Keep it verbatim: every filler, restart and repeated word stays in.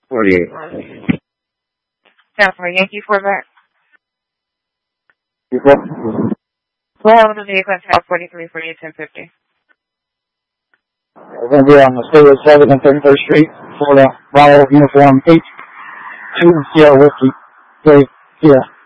forty-eight. Yeah, for Yankee Corvette. You go? Well, the vehicle is Tower forty-three, forty-eight, ten fifty. We're going to be on the State Road seven and thirty-first Street, Florida, Bravo, Uniform H two Sierra Whiskey. Dave, yeah.